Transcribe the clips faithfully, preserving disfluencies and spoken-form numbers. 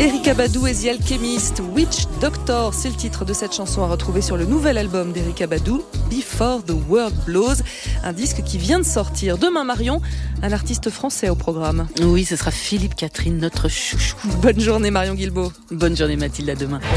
Erykah Badu et The Alchemist, Witch Doctor, c'est le titre de cette chanson à retrouver sur le nouvel album d'Erykah Badu, Before the World Blows, un disque qui vient de sortir. Demain, Marion, un artiste français au programme. Oui, ce sera Philippe Catherine, notre chouchou. Bonne journée Marion Guilbault. Bonne journée Mathilde, à demain.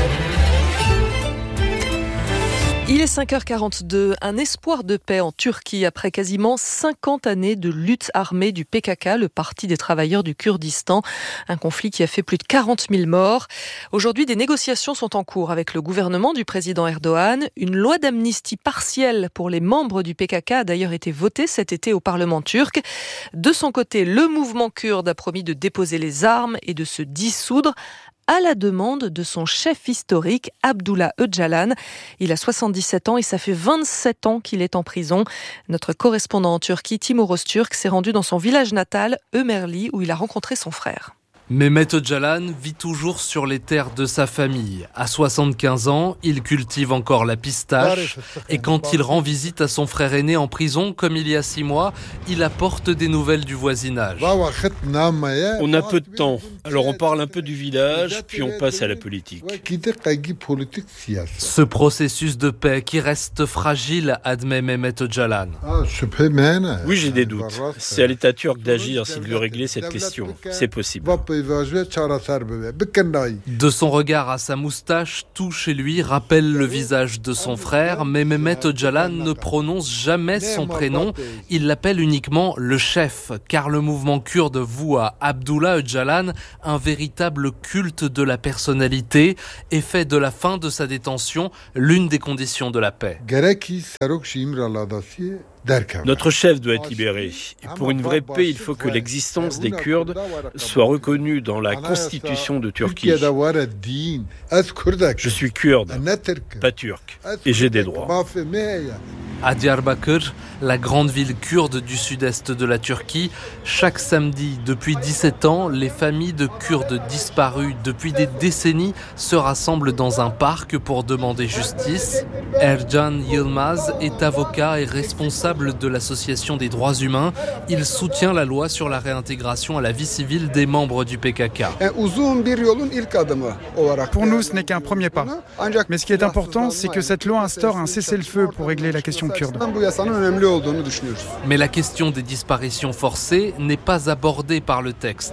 Il est cinq heures quarante-deux, un espoir de paix en Turquie après quasiment cinquante années de lutte armée du P K K, le Parti des travailleurs du Kurdistan, un conflit qui a fait plus de quarante mille morts. Aujourd'hui, des négociations sont en cours avec le gouvernement du président Erdogan. Une loi d'amnistie partielle pour les membres du P K K a d'ailleurs été votée cet été au Parlement turc. De son côté, le mouvement kurde a promis de déposer les armes et de se dissoudre à la demande de son chef historique, Abdullah Öcalan. Il a soixante-dix-sept ans et ça fait vingt-sept ans qu'il est en prison. Notre correspondant en Turquie, Timur Öztürk, s'est rendu dans son village natal, Ömerli, où il a rencontré son frère. Mehmet Öcalan vit toujours sur les terres de sa famille. À soixante-quinze ans, il cultive encore la pistache. Et quand il rend visite à son frère aîné en prison, comme il y a six mois, il apporte des nouvelles du voisinage. On a peu de temps, alors on parle un peu du village, puis on passe à la politique. Ce processus de paix qui reste fragile, admet Mehmet Öcalan. Oui, j'ai des doutes. C'est à l'État turc d'agir s'il veut régler cette question. C'est possible. De son regard à sa moustache, tout chez lui rappelle le visage de son frère, mais Mehmet Öcalan ne prononce jamais son prénom. Il l'appelle uniquement le chef, car le mouvement kurde voue à Abdullah Öcalan un véritable culte de la personnalité et fait de la fin de sa détention l'une des conditions de la paix. Notre chef doit être libéré. Et pour une vraie paix, il faut que l'existence des Kurdes soit reconnue dans la constitution de Turquie. Je suis kurde, pas turc, et j'ai des droits. À Diyarbakır, la grande ville kurde du sud-est de la Turquie, chaque samedi, depuis dix-sept ans, les familles de Kurdes disparus depuis des décennies se rassemblent dans un parc pour demander justice. Ercan Yılmaz est avocat et responsable de l'association des droits humains. Il soutient la loi sur la réintégration à la vie civile des membres du P K K. Pour nous, ce n'est qu'un premier pas. Mais ce qui est important, c'est que cette loi instaure un cessez-le-feu pour régler la question kurde. Mais la question des disparitions forcées n'est pas abordée par le texte.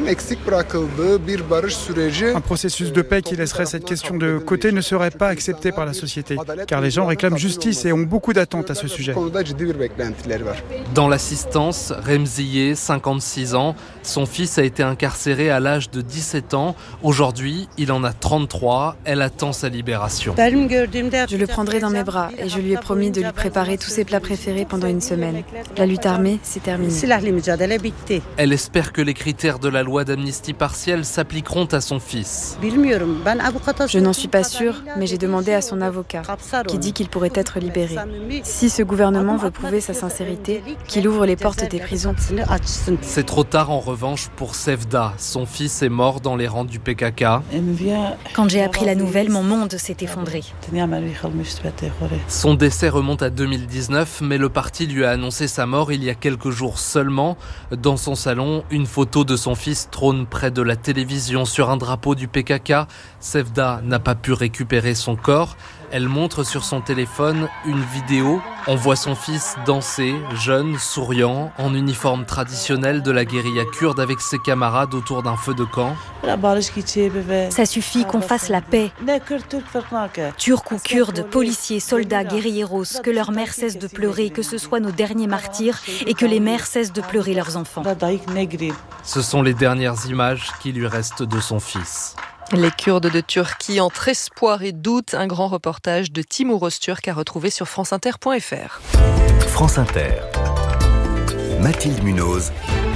Un processus de paix qui laisserait cette question de côté ne serait pas accepté par la société, car les gens réclament justice et ont beaucoup d'attentes à ce sujet. Dans l'assistance, Remziye, cinquante-six ans, son fils a été incarcéré à l'âge de dix-sept ans. Aujourd'hui, il en a trente-trois. Elle attend sa libération. Je le prendrai dans mes bras et je lui ai promis de lui préparer tous ses plats préférés pendant une semaine. La lutte armée, c'est terminé. Elle espère que les critères de la loi d'amnistie partielle s'appliqueront à son fils. Je n'en suis pas sûre, mais j'ai demandé à son avocat, qui dit qu'il pourrait être libéré. Si ce gouvernement veut prouver sa sincérité, qu'il ouvre les portes des prisons. C'est trop tard en revanche pour Sevda. Son fils est mort dans les rangs du P K K. Quand j'ai appris la nouvelle, mon monde s'est effondré. Son décès remonte à deux mille dix-neuf, mais le parti lui a annoncé sa mort il y a quelques jours seulement. Dans son salon, une photo de son fils trône près de la télévision sur un drapeau du P K K. Sevda n'a pas pu récupérer son corps. Elle montre sur son téléphone une vidéo. On voit son fils danser, jeune, souriant, en uniforme traditionnel de la guérilla kurde avec ses camarades autour d'un feu de camp. Ça suffit qu'on fasse la paix. Turcs ou Kurdes, policiers, soldats, guérilleros, que leurs mères cessent de pleurer, que ce soit nos derniers martyrs et que les mères cessent de pleurer leurs enfants. Ce sont les dernières images qui lui restent de son fils. Les Kurdes de Turquie entre espoir et doute, un grand reportage de Timur Öztürk à retrouver sur franceinter point f r. France Inter, Mathilde Munoz,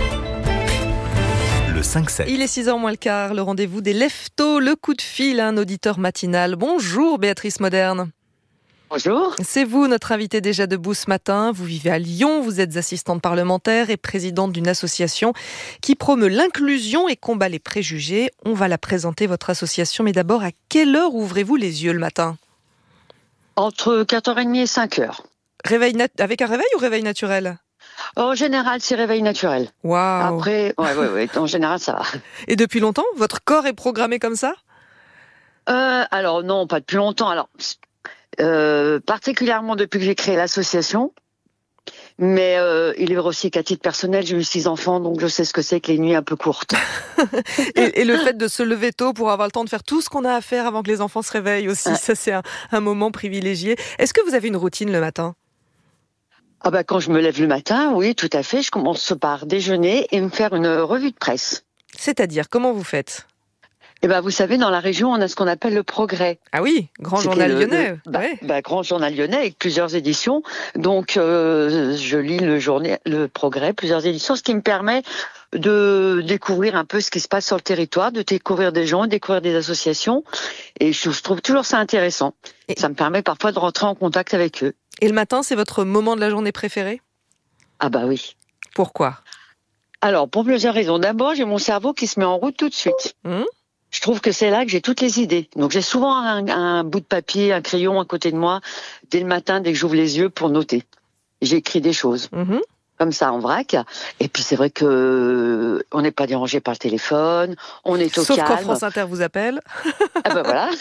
le cinq sept. Il est six heures moins le quart, le rendez-vous des Leftos, le coup de fil, un auditeur matinal. Bonjour Béatrice Moderne. Bonjour. C'est vous notre invitée déjà debout ce matin. Vous vivez à Lyon, vous êtes assistante parlementaire et présidente d'une association qui promeut l'inclusion et combat les préjugés. On va la présenter, votre association, mais d'abord, à quelle heure ouvrez-vous les yeux le matin ? Entre quatre heures trente et cinq heures. Réveil nat- avec un réveil ou réveil naturel ? En général, c'est réveil naturel. Waouh. Après, ouais, ouais, ouais, en général, ça va. Et depuis longtemps, votre corps est programmé comme ça ? euh, Alors non, pas depuis longtemps. Alors, euh, particulièrement depuis que j'ai créé l'association. Mais euh, il est vrai aussi qu'à titre personnel, j'ai eu six enfants, donc je sais ce que c'est que les nuits un peu courtes. et, et le fait de se lever tôt pour avoir le temps de faire tout ce qu'on a à faire avant que les enfants se réveillent aussi, ouais. Ça c'est un, un moment privilégié. Est-ce que vous avez une routine le matin ? Ah bah quand je me lève le matin, oui, tout à fait. Je commence par déjeuner et me faire une revue de presse. C'est-à-dire, comment vous faites ? Eh ben, vous savez, dans la région, on a ce qu'on appelle le Progrès. Ah oui, grand c'est journal le, lyonnais. Le, bah, ouais. bah, grand journal lyonnais avec plusieurs éditions. Donc, euh, je lis le journal, le Progrès, plusieurs éditions, ce qui me permet de découvrir un peu ce qui se passe sur le territoire, de découvrir des gens, de découvrir des associations. Et je, je trouve toujours ça intéressant. Et ça me permet parfois de rentrer en contact avec eux. Et le matin, c'est votre moment de la journée préféré ? Ah bah oui. Pourquoi ? Alors, pour plusieurs raisons. D'abord, j'ai mon cerveau qui se met en route tout de suite. Mmh. Je trouve que c'est là que j'ai toutes les idées. Donc j'ai souvent un, un bout de papier, un crayon à côté de moi, dès le matin, dès que j'ouvre les yeux pour noter. J'écris des choses, mmh. comme ça en vrac. Et puis c'est vrai que on n'est pas dérangé par le téléphone, on est au Sauf calme. Sauf quand France Inter vous appelle. Ah ben voilà.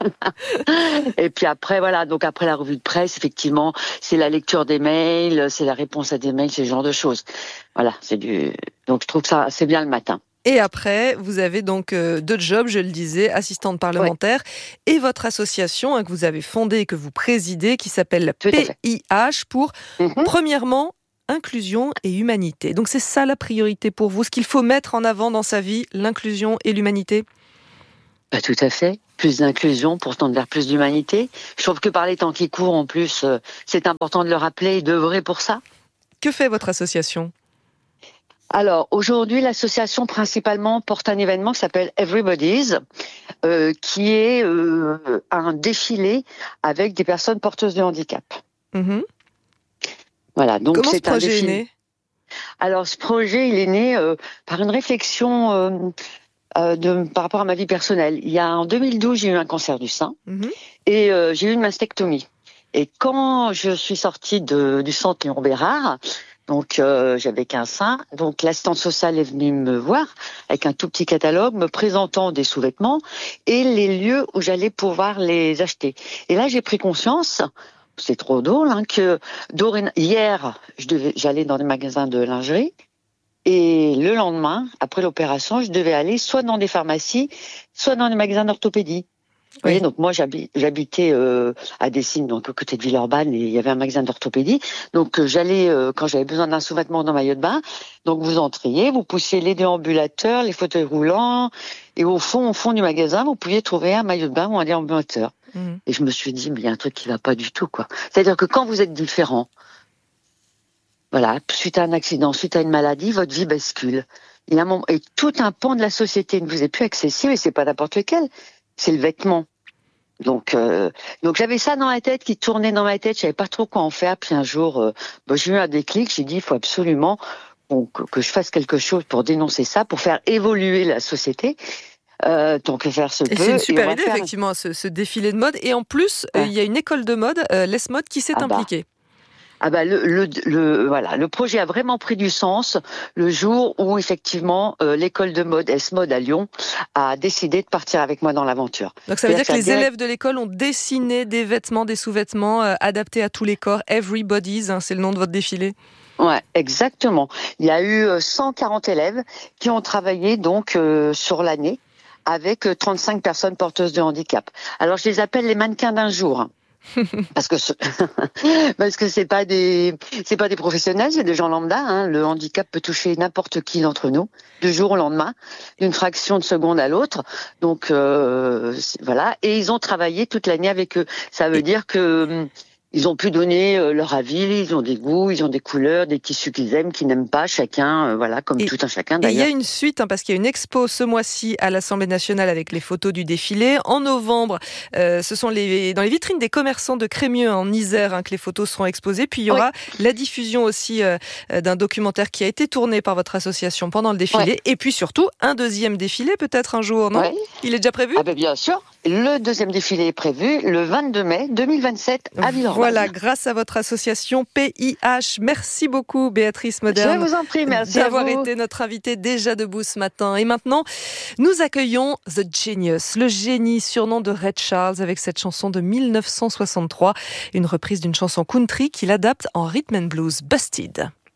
Et puis après, voilà, donc après la revue de presse, effectivement, c'est la lecture des mails, c'est la réponse à des mails, c'est ce genre de choses. Voilà, c'est du. Donc je trouve que ça, c'est bien le matin. Et après, vous avez donc euh, deux jobs, je le disais, assistante parlementaire, ouais. Et votre association hein, que vous avez fondée et que vous présidez, qui s'appelle P I H pour, mm-hmm. premièrement, inclusion et humanité. Donc c'est ça la priorité pour vous, ce qu'il faut mettre en avant dans sa vie, l'inclusion et l'humanité ? Bah, tout à fait. Plus d'inclusion pour tendre vers plus d'humanité. Je trouve que par les temps qui courent, en plus, euh, c'est important de le rappeler et d'œuvrer pour ça. Que fait votre association ? Alors, aujourd'hui, l'association principalement porte un événement qui s'appelle Everybody's, euh, qui est euh, un défilé avec des personnes porteuses de handicap. Mmh. Voilà, donc Comment c'est ce projet un défilé. est né ? Alors, ce projet, il est né euh, par une réflexion euh, euh, de, par rapport à ma vie personnelle. Il y a en deux mille douze, j'ai eu un cancer du sein mmh. et euh, j'ai eu une mastectomie. Et quand je suis sortie de, du centre Léon Bérard, donc euh, j'avais qu'un sein, donc l'assistante sociale est venue me voir avec un tout petit catalogue me présentant des sous-vêtements et les lieux où j'allais pouvoir les acheter. Et là j'ai pris conscience, c'est trop drôle, hein, que dorénavant, hier je devais, j'allais dans des magasins de lingerie et le lendemain, après l'opération, je devais aller soit dans des pharmacies, soit dans des magasins d'orthopédie. Vous voyez, donc moi j'habitais euh, à Dessines, donc à côté de Villeurbanne, et il y avait un magasin d'orthopédie. Donc euh, j'allais euh, quand j'avais besoin d'un sous-vêtement dans maillot de bain. Donc vous entriez, vous poussiez les déambulateurs, les fauteuils roulants, et au fond, au fond du magasin, vous pouviez trouver un maillot de bain ou un déambulateur. Mmh. Et je me suis dit, mais il y a un truc qui va pas du tout, quoi. C'est-à-dire que quand vous êtes différent, voilà, suite à un accident, suite à une maladie, votre vie bascule. Il y a un moment, et tout un pan de la société ne vous est plus accessible, et c'est pas n'importe lequel. C'est le vêtement. Donc, euh, donc j'avais ça dans la tête, qui tournait dans ma tête. Je savais pas trop quoi en faire. Puis un jour, euh, bah, j'ai eu un déclic. J'ai dit, il faut absolument bon, que, que je fasse quelque chose pour dénoncer ça, pour faire évoluer la société. Euh, donc faire ce et peu. C'est une super idée, faire... effectivement, ce, ce défilé de mode. Et en plus, il ouais. euh, y a une école de mode, euh, Les Mode, qui s'est ah impliquée. Bah. Ah bah le, le le voilà le projet a vraiment pris du sens le jour où effectivement euh, l'école de mode S-Mode à Lyon a décidé de partir avec moi dans l'aventure. Donc ça veut dire que, que les direct... élèves de l'école ont dessiné des vêtements, des sous-vêtements euh, adaptés à tous les corps. Everybody's, hein, c'est le nom de votre défilé. Ouais, exactement. Il y a eu cent quarante élèves qui ont travaillé donc euh, sur l'année avec trente-cinq personnes porteuses de handicap. Alors je les appelle les mannequins d'un jour. parce que ce... parce que c'est pas des c'est pas des professionnels, c'est des gens lambda. Hein. Le handicap peut toucher n'importe qui d'entre nous, du jour au lendemain, d'une fraction de seconde à l'autre. Donc euh, voilà, et ils ont travaillé toute l'année avec eux. Ça veut dire que ils ont pu donner leur avis, ils ont des goûts, ils ont des couleurs, des tissus qu'ils aiment, qu'ils n'aiment pas, chacun, euh, voilà, comme et, tout un chacun d'ailleurs. Et il y a une suite, hein, parce qu'il y a une expo ce mois-ci à l'Assemblée nationale avec les photos du défilé. En novembre, euh, ce sont les, dans les vitrines des commerçants de Crémieux en Isère hein, que les photos seront exposées. Puis il y aura oui. la diffusion aussi euh, d'un documentaire qui a été tourné par votre association pendant le défilé. Oui. Et puis surtout, un deuxième défilé peut-être un jour, non ? Oui. Il est déjà prévu ? Ah ben bien sûr. Le deuxième défilé est prévu le vingt-deux mai deux mille vingt-sept à Villeurbanne. Voilà, grâce à votre association P I H. Merci beaucoup Béatrice Moderne. Je vous en prie, merci d'avoir à vous. été notre invitée déjà debout ce matin. Et maintenant, nous accueillons The Genius, le génie, surnom de Ray Charles, avec cette chanson de mille neuf cent soixante-trois, une reprise d'une chanson country qu'il adapte en rhythm and blues, Busted.